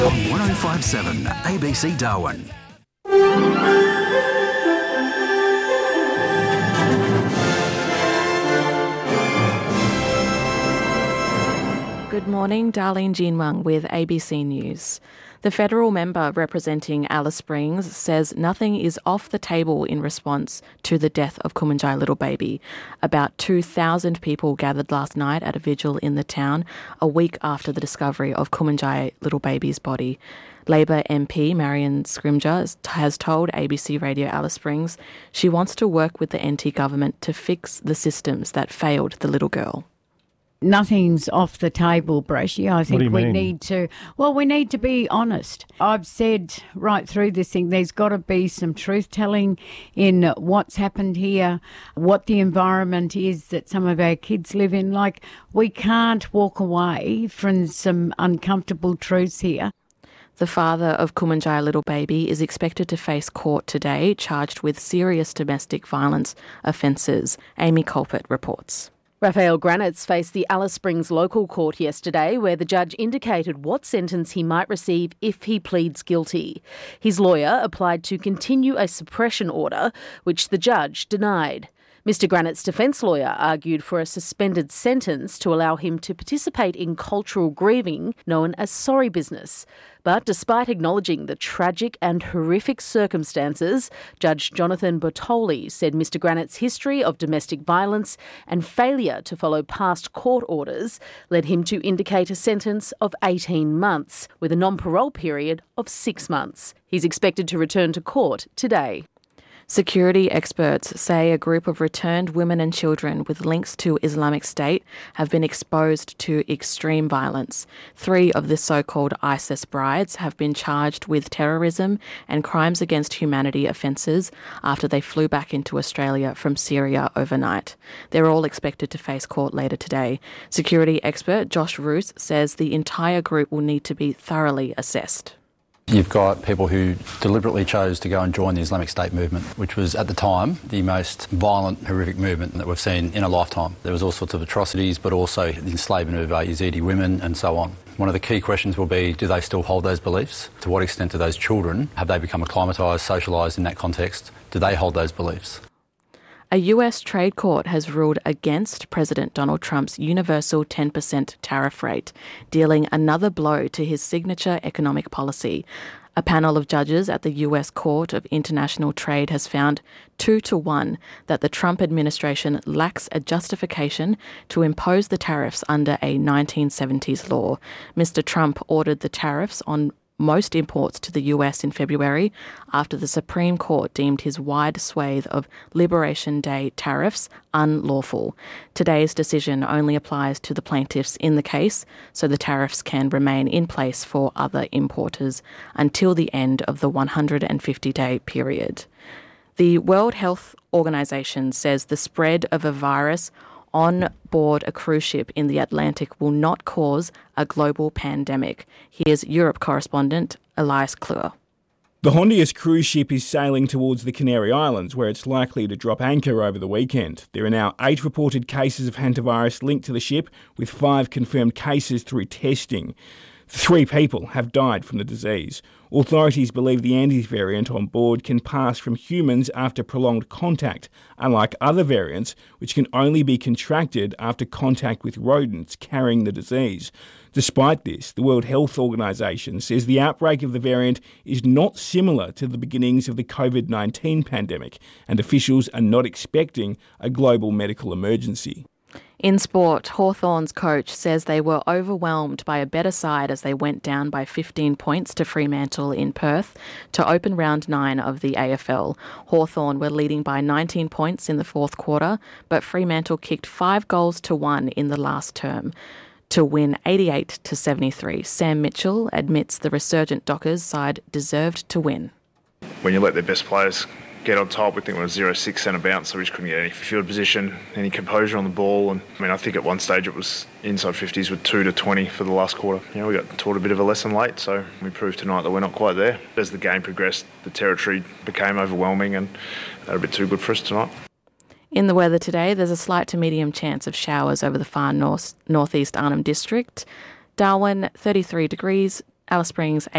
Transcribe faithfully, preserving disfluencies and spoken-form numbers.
On one oh five point seven A B C Darwin. Good morning, Darlene Jinwang with A B C News. The federal member representing Alice Springs says nothing is off the table in response to the death of Kumanjai Little Baby. About two thousand people gathered last night at a vigil in the town, a week after the discovery of Kumanjai Little Baby's body. Labor M P Marion Scrimger has told A B C Radio Alice Springs she wants to work with the N T government to fix the systems that failed the little girl. Nothing's off the table, Brashy. I think we mean? need to, well, we need to be honest. I've said right through this thing, there's got to be some truth-telling in what's happened here, what the environment is that some of our kids live in. Like, we can't walk away from some uncomfortable truths here. The father of Kumanjai Little Baby is expected to face court today, charged with serious domestic violence offences. Amy Colpert reports. Raphael Granitz faced the Alice Springs local court yesterday, where the judge indicated what sentence he might receive if he pleads guilty. His lawyer applied to continue a suppression order, which the judge denied. Mister Granitz's defence lawyer argued for a suspended sentence to allow him to participate in cultural grieving known as sorry business. But despite acknowledging the tragic and horrific circumstances, Judge Jonathan Bertoli said Mister Granitz's history of domestic violence and failure to follow past court orders led him to indicate a sentence of eighteen months, with a non-parole period of six months. He's expected to return to court today. Security experts say a group of returned women and children with links to Islamic State have been exposed to extreme violence. Three of the so-called ISIS brides have been charged with terrorism and crimes against humanity offences after they flew back into Australia from Syria overnight. They're all expected to face court later today. Security expert Josh Roos says the entire group will need to be thoroughly assessed. You've got people who deliberately chose to go and join the Islamic State movement, which was at the time the most violent, horrific movement that we've seen in a lifetime. There was all sorts of atrocities, but also the enslavement of uh, Yazidi women and so on. One of the key questions will be, do they still hold those beliefs? To what extent do those children, have they become acclimatised, socialised in that context? Do they hold those beliefs? A U S trade court has ruled against President Donald Trump's universal ten percent tariff rate, dealing another blow to his signature economic policy. A panel of judges at the U S Court of International Trade has found two to one that the Trump administration lacks a justification to impose the tariffs under a nineteen seventies law. Mister Trump ordered the tariffs on most imports to the U S in February after the Supreme Court deemed his wide swathe of Liberation Day tariffs unlawful. Today's decision only applies to the plaintiffs in the case, so the tariffs can remain in place for other importers until the end of the one hundred fifty day period. The World Health Organization says the spread of a virus on board a cruise ship in the Atlantic will not cause a global pandemic. Here's Europe correspondent Elias Klur. The Hondias cruise ship is sailing towards the Canary Islands, where it's likely to drop anchor over the weekend. There are now eight reported cases of hantavirus linked to the ship, with five confirmed cases through testing. Three people have died from the disease. Authorities believe the Andes variant on board can pass from humans after prolonged contact, unlike other variants, which can only be contracted after contact with rodents carrying the disease. Despite this, the World Health Organization says the outbreak of the variant is not similar to the beginnings of the covid nineteen pandemic, and officials are not expecting a global medical emergency. In sport, Hawthorn's coach says they were overwhelmed by a better side as they went down by fifteen points to Fremantle in Perth to open round nine of the A F L. Hawthorn were leading by nineteen points in the fourth quarter, but Fremantle kicked five goals to one in the last term to win eighty-eight to seventy-three. Sam Mitchell admits the resurgent Dockers side deserved to win. When you let their best players get on top, we think it was zero six centre bounce, so we just couldn't get any field position, any composure on the ball. And I mean, I think at one stage it was inside fifties with two to twenty for the last quarter. You know, we got taught a bit of a lesson late, so we proved tonight that we're not quite there. As the game progressed, the territory became overwhelming, and they were a bit too good for us tonight. In the weather today, there's a slight to medium chance of showers over the far north northeast Arnhem District. Darwin, thirty-three degrees. Alice Springs